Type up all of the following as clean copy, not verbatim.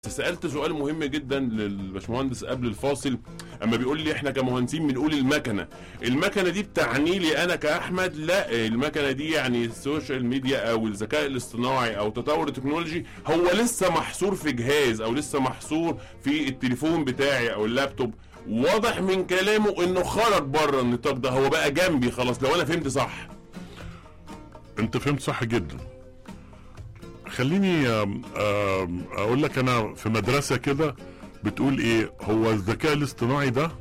سألت سؤال مهم جدا للباشمهندس قبل الفاصل، اما بيقول لي احنا كمهندسين بنقول المكنه دي بتعني لي انا كاحمد. لا، المكنه دي يعني السوشيال ميديا او الذكاء الاصطناعي او تطور التكنولوجي هو لسه محصور في جهاز او لسه محصور في التليفون بتاعي او اللابتوب. واضح من كلامه انه خرج بره النطاق ده، هو بقى جنبي خلاص. لو انا فهمت صح. انت فهمت صح جدا. خليني اقول لك، انا في مدرسة كده بتقول ايه هو الذكاء الاصطناعي ده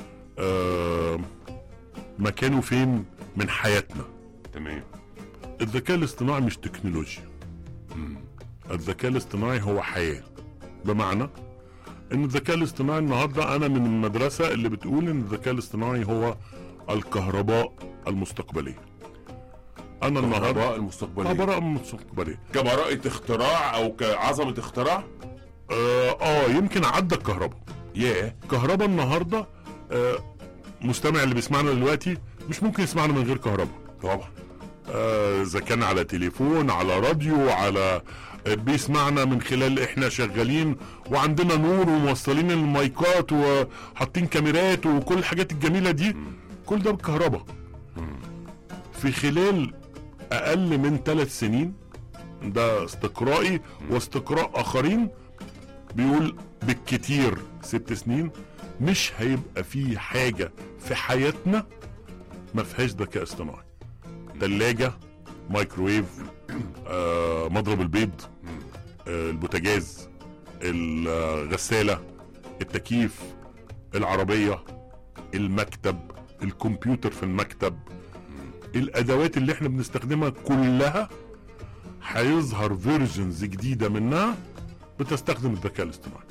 مكانه فين من حياتنا. تمام. الذكاء الاصطناعي مش تكنولوجيا. الذكاء الاصطناعي هو حياة، بمعنى ان الذكاء الاصطناعي النهاردة انا من المدرسة اللي بتقول ان الذكاء الاصطناعي هو الكهرباء المستقبلية. انا النهارده المستقبليه كبراءة اختراع او كعظمة اختراع. يمكن عدى الكهرباء. كهرباء النهارده مستمع اللي بيسمعنا دلوقتي مش ممكن يسمعنا من غير كهرباء طبعا. اذا كان على تليفون، على راديو، على بيسمعنا من خلال احنا شغالين وعندنا نور وموصلين المايكات وحاطين كاميرات وكل الحاجات الجميله دي. كل ده بالكهرباء. في خلال اقل من 3 سنين، ده استقرائي واستقراء اخرين بيقول بالكتير 6 سنين، مش هيبقى في حاجة في حياتنا ما فيهاش ذكاء اصطناعي. تلاجة، مايكرويف، مضرب البيض، البوتاجاز، الغسالة، التكييف، العربية، المكتب، الكمبيوتر في المكتب، الادوات اللي احنا بنستخدمها كلها هيظهر فيرجنز جديدة منها بتستخدم الذكاء الاصطناعي.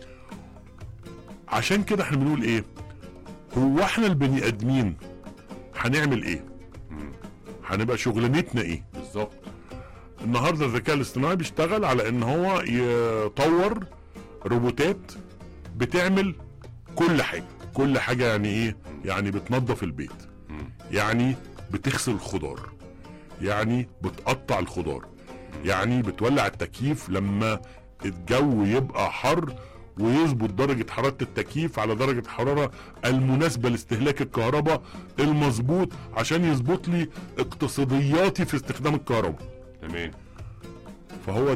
عشان كده احنا بنقول ايه، هو احنا البني ادمين هنعمل ايه؟ هنبقى شغلانتنا ايه بالظبط؟ النهارده الذكاء الاصطناعي بيشتغل على ان هو يطور روبوتات بتعمل كل حاجة. يعني ايه؟ يعني بتنظف البيت، يعني بتغسل الخضار، يعني بتقطع الخضار، يعني بتولع التكييف لما الجو يبقى حر ويظبط درجة حرارة التكييف على درجة حرارة المناسبة لاستهلاك الكهرباء المظبوط عشان يظبط لي اقتصادياتي في استخدام الكهرباء. تمام. فهو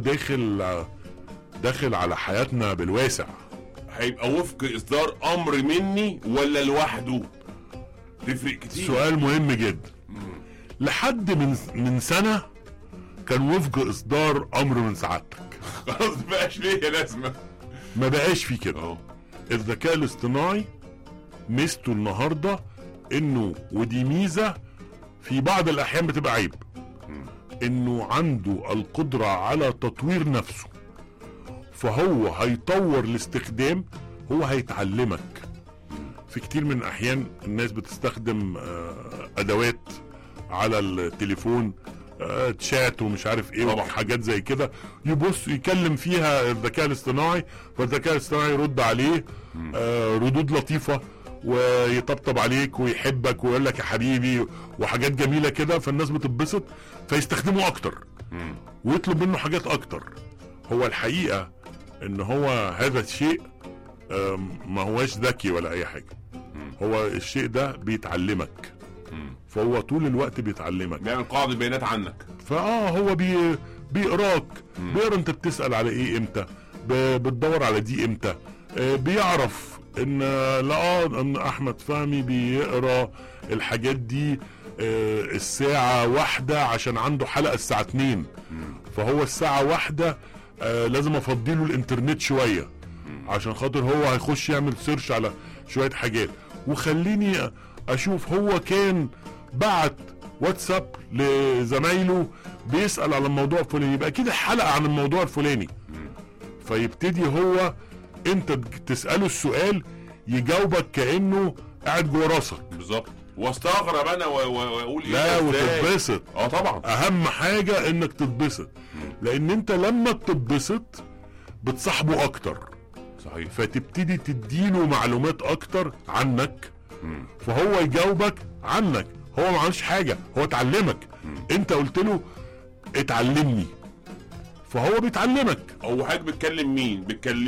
داخل على حياتنا بالواسع. هيبقى وفق اصدار امر مني ولا لوحده؟ تفرق كتير. سؤال مهم جدا. لحد من سنة كان وفق اصدار امر من سعادتك. خلاص مبقاش ليه لازمة. ما بقاش فيه كده. الذكاء الاصطناعي ميزته النهاردة انه، ودي ميزة في بعض الاحيان بتبقى عيب، انه عنده القدرة على تطوير نفسه. فهو هيطور الاستخدام، هو هيتعلمك. في كتير من الاحيان الناس بتستخدم ادوات على التليفون، تشات ومش عارف ايه وحاجات زي كده، يبص يكلم فيها الذكاء الاصطناعي، فالذكاء الاصطناعي يرد عليه ردود لطيفة ويطبطب عليك ويحبك ويقول لك يا حبيبي وحاجات جميلة كده. فالناس بتتبسط فيستخدمه اكتر ويطلب منه حاجات اكتر. هو الحقيقة ان هو هذا الشيء ما هوش ذكي ولا اي حاجة. هو الشيء ده بيتعلمك، فهو طول الوقت بيتعلمك، بيعمل قاعدة بيانات عنك. هو بيقراك، بيقرا انت بتسأل على ايه امتى، بتدور على دي امتى. بيعرف ان ان احمد فهمي بيقرا الحاجات دي الساعة 1 عشان عنده حلقة الساعة 2. فهو الساعة 1 لازم افضيله الانترنت شوية عشان خاطر هو هيخش يعمل سيرش على شوية حاجات. وخليني اشوف هو كان بعت واتساب لزمايله بيسأل على الموضوع الفلاني، يبقى كده حلقة عن الموضوع الفلاني. فيبتدي هو انت تسأله السؤال يجاوبك كأنه قاعد جوه راسك بالظبط. واستغرب انا واقول ايه. لا، وتتبسط. طبعا اهم حاجة انك تتبسط، لان انت لما بتتبسط بتصاحبه اكتر. صحيح. فتبتدي تديله معلومات اكتر عنك، فهو يجاوبك عنك. هو ما عملش حاجة، هو اتعلمك. انت قلت له اتعلمني، فهو بيتعلمك. هو حضرتك بتكلم مين؟ بتكلم